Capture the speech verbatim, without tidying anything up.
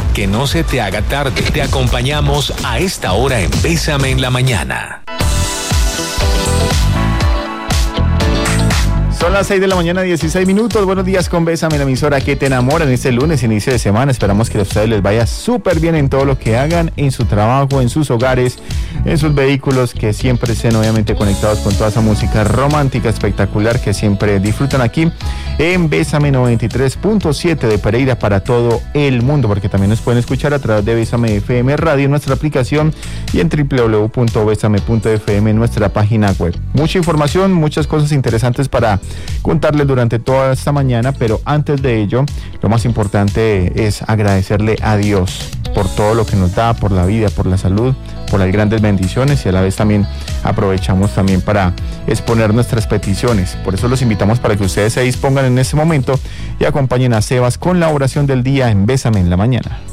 Que no se te haga tarde. Te acompañamos a esta hora en Bésame en la Mañana. Son las seis de la mañana, dieciséis minutos. Buenos días con Bésame, la emisora que te enamora en este lunes, inicio de semana. Esperamos que a ustedes les vaya súper bien en todo lo que hagan, en su trabajo, en sus hogares, en sus vehículos, que siempre estén obviamente conectados con toda esa música romántica, espectacular, que siempre disfrutan aquí en Bésame noventa y tres punto siete de Pereira para todo el mundo, porque también nos pueden escuchar a través de Bésame F M Radio en nuestra aplicación y en doble u doble u doble u punto besame punto f m en nuestra página web. Mucha información, muchas cosas interesantes para contarles durante toda esta mañana, pero antes de ello, lo más importante es agradecerle a Dios por todo lo que nos da, por la vida, por la salud, por las grandes bendiciones, y a la vez también aprovechamos también para exponer nuestras peticiones. Por eso los invitamos para que ustedes se dispongan en este momento y acompañen a Sebas con la oración del día en Bésame en la Mañana.